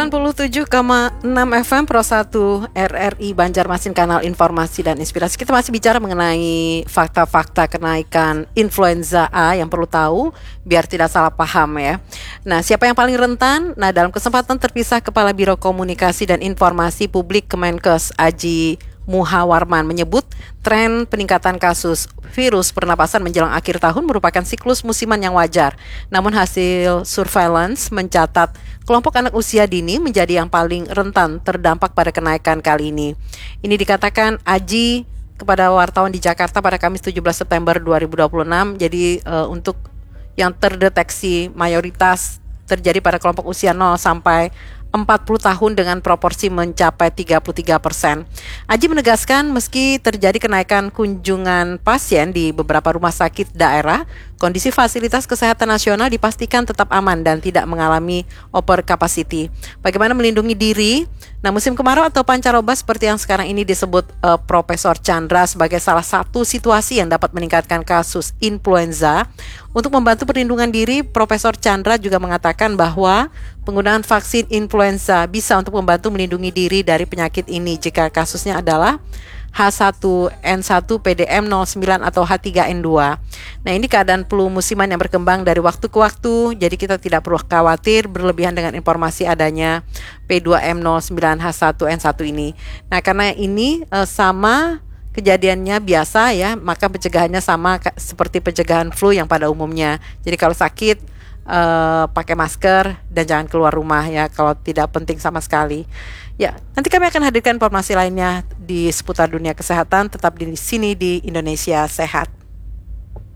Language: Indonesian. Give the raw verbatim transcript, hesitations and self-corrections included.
sembilan puluh tujuh koma enam F M Pro satu R R I Banjarmasin, kanal informasi dan inspirasi. Kita masih bicara mengenai fakta-fakta kenaikan influenza A yang perlu tahu biar tidak salah paham ya. Nah, siapa yang paling rentan? Nah, dalam kesempatan terpisah, Kepala Biro Komunikasi dan Informasi Publik Kemenkes Aji Muhawarman menyebut tren peningkatan kasus virus pernapasan menjelang akhir tahun merupakan siklus musiman yang wajar. Namun hasil surveillance mencatat kelompok anak usia dini menjadi yang paling rentan terdampak pada kenaikan kali ini. Ini dikatakan Aji kepada wartawan di Jakarta pada Kamis tujuh belas September dua ribu dua puluh enam. Jadi uh, untuk yang terdeteksi mayoritas terjadi pada kelompok usia nol sampai empat puluh tahun dengan proporsi mencapai tiga puluh tiga persen. Aji menegaskan meski terjadi kenaikan kunjungan pasien di beberapa rumah sakit daerah, kondisi fasilitas kesehatan nasional dipastikan tetap aman dan tidak mengalami over capacity. Bagaimana melindungi diri? Nah, musim kemarau atau pancaroba seperti yang sekarang ini disebut uh, Profesor Chandra sebagai salah satu situasi yang dapat meningkatkan kasus influenza. Untuk membantu perlindungan diri, Profesor Chandra juga mengatakan bahwa penggunaan vaksin influenza bisa untuk membantu melindungi diri dari penyakit ini jika kasusnya adalah H satu N satu P D M nol sembilan atau H tiga N dua. Nah, ini keadaan flu musiman yang berkembang dari waktu ke waktu, jadi kita tidak perlu khawatir berlebihan dengan informasi adanya P dua M nol sembilan H satu N satu ini. Nah, karena ini uh, sama kejadiannya biasa ya, maka pencegahannya sama ka- seperti pencegahan flu yang pada umumnya. Jadi kalau sakit Uh, pakai masker dan jangan keluar rumah ya kalau tidak penting sama sekali. Ya, nanti kami akan hadirkan informasi lainnya di seputar dunia kesehatan. Tetap di sini di Indonesia Sehat.